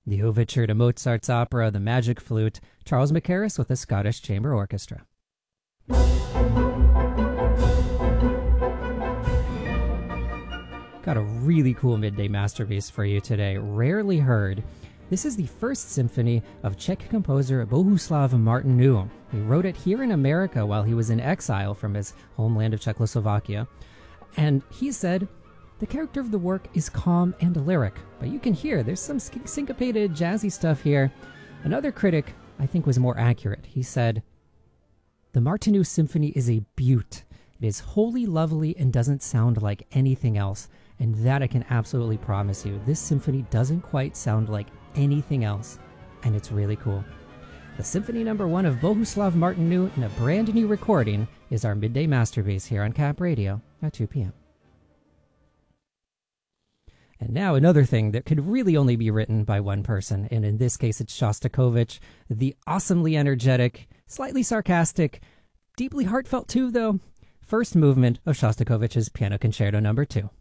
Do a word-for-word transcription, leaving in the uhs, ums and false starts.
The overture to Mozart's opera The Magic Flute, Charles Mackerras with the Scottish Chamber Orchestra. Got a really cool midday masterpiece for you today, rarely heard. This is the first symphony of Czech composer Bohuslav Martinů. He wrote it here in America while he was in exile from his homeland of Czechoslovakia. And he said, the character of the work is calm and lyric, but you can hear there's some syncopated, jazzy stuff here. Another critic, I think, was more accurate. He said, the Martinů symphony is a beaut. It is wholly lovely and doesn't sound like anything else. And that I can absolutely promise you. This symphony doesn't quite sound like anything else. And it's really cool. The Symphony Number One of Bohuslav Martinů in a brand new recording is our midday masterpiece here on Cap Radio at two p.m. And now another thing that could really only be written by one person, and in this case it's Shostakovich, the awesomely energetic, slightly sarcastic, deeply heartfelt too though, first movement of Shostakovich's Piano Concerto Number Two.